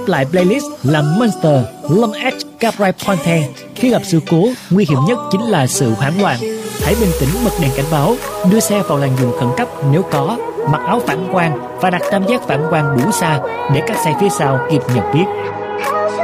Lại playlist là Monster Long Edge Cabri Ponte. Khi gặp sự cố, nguy hiểm nhất chính là sự hoảng loạn. Hãy bình tĩnh bật đèn cảnh báo, đưa xe vào làn đường khẩn cấp nếu có, mặc áo phản quang và đặt tam giác phản quang đủ xa để các xe phía sau kịp nhận biết.